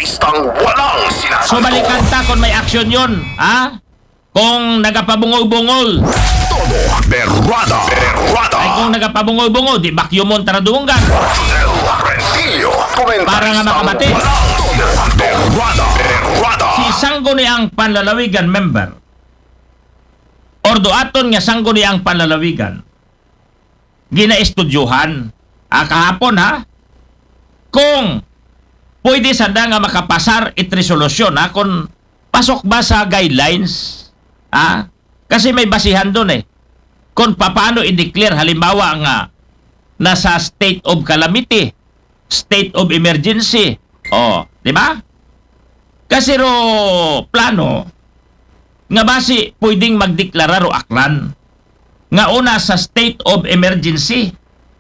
Komentaristang walang sinasagot. So balikan ta kung may aksyon yun, ha? Kung nagapabungol-bungol. Todo berwada. Ay kung nagapabungol-bungol, di bakyumon taradungan. Del Rentillo. Para nga makabati. Walang sinasagot. Berwada. Si Sangguniang Panlalawigan member, ordo aton nga Sangguniang Panlalawigan, ginaestudyuhan, kahapon ha, kung pwede sada nga makapasar it resolusyon ha, kung pasok ba sa guidelines ha, kasi may basihan doon kung paano i-declare halimbawa nga nasa state of calamity, state of emergency, di ba? Kasi ro plano nga basi pwedeng magdeklara ro aklan nga una sa state of emergency.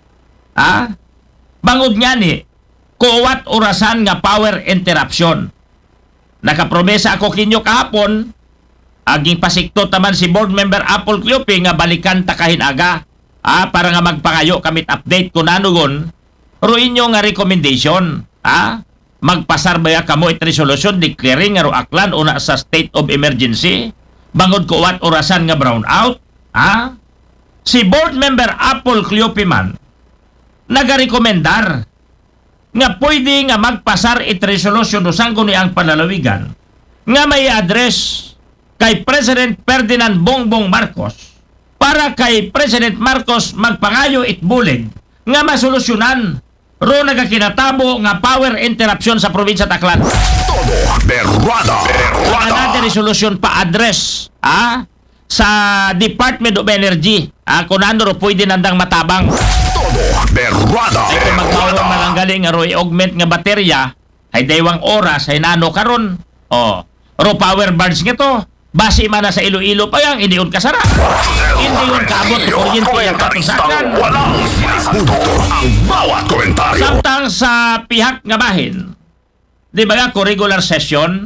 Bangod nga ni, kuwat orasan nga power interruption. Nakapromesa ako kinyo kahapon, aging pasikto taman si board member Apple Cleope nga balikan takahin aga, para nga magpangayo kamit update kung nanugon, ro inyo nga recommendation, magpasar baya kamo it resolution declaring nga ro aklan una sa state of emergency, bangod kuwat orasan nga brown out, si board member Apple Cleope man, nagarekomendar nga pwede nga magpasar it resolution do Sangguniang Panlalawigan nga may address kay President Ferdinand Bongbong Marcos para kay President Marcos magpangayo it bulig nga masolusyonan ro nagakinatabo nga power interruption sa probinsya Taclan. Todo berwada. Another resolution pa address sa Department of Energy kung ano ro pwede nandang matabang. Todo berwada. Ay kung magmawang malanggaling nga ro i-augment nga baterya ay daywang oras ay nano karon. Ro power barge nga to. Basi man na sa Iloilo pa yang hindi yun kasara. Hindi yun kaabot ng kuryente yung katusakan. Walang sinasagot ang bawat komentaryo. Samtang sa pihak nga bahin, di ba ako regular session,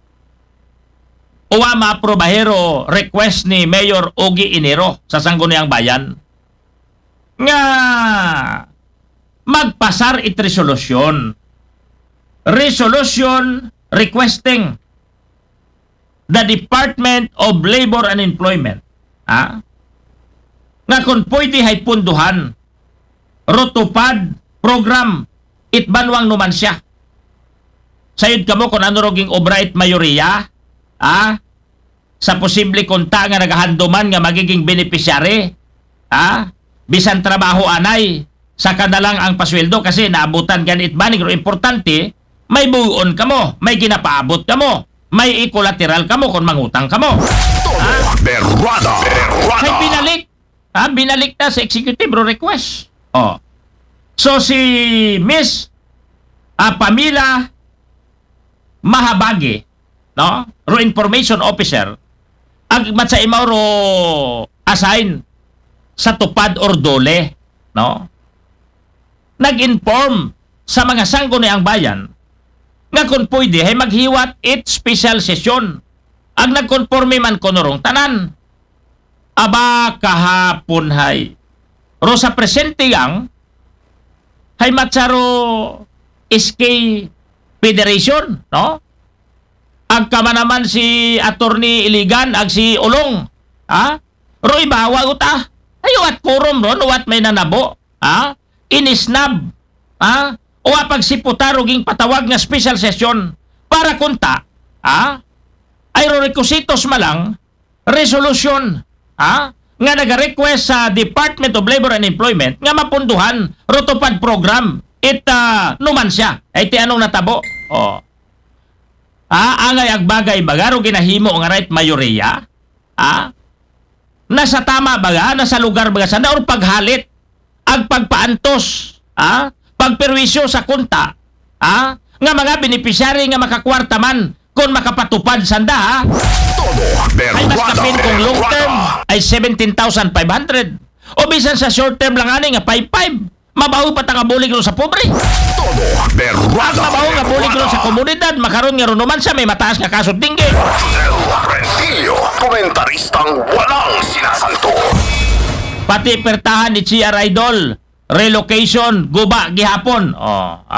uwa maaprobahero request ni Mayor Ogie Enero sa Sangguniang Bayan nga magpasar it resolution requesting the Department of Labor and Employment nga kung pwede hay punduhan rotupad program itbanwang numan siya sayod kamo kung ano roging obra it mayoriya sa posible konta nga nagahanduman nga magiging beneficiary bisan trabaho anay sa kanalang ang pasweldo kasi naabutan ganit banig ro importante may buon kamo may ginapaabot kamo may i-collateral kamo kung mangutang kamo. Berwada. Ay binalik. Binalik na sa executive request. So si Miss Pamila Mahabagi, no? Ro information officer, ang matsaimaw ro assign sa tupad or dole, no? Nag-inform sa mga Sangguniang Bayan nga kung pwede ay maghiwat it special session. Ang nagkonforme man konorong tanan. Aba kahapon hay. Ro sa presente yang hay matsaro SK Federation, no? Ang kama naman si Attorney Iligan ag si Ulong. Ro ibawa uta. Ayuat quorum ron, uwat may nanabo. Inisnab. O pagsiputa ruging patawag nga special session para kunta ay requisitos malang resolution nga naga-request sa Department of Labor and Employment nga mapunduhan rotopad program numan siya ay ti anong natabo angay agbagay baga ro ginahimo nga right mayoriya nasa tama baga nasa lugar baga sana or paghalit ag pagpaantos pagperwisyo sa kunta, nga mga beneficiary nga makakwarta man kung makapatupad sanda, ay mas kapin kung long term ay 17,500 o bisan sa short term lang ani nga 5,500 mabaho pa nga bulig ro sa pobre. Ang mabaho nga bulig ro sa komunidad makaroon nga ron naman siya may mataas nga kasod tinggi. Komentaristang walang sinasanto. Pati pertahan ni CR Idol relocation guba gihapon.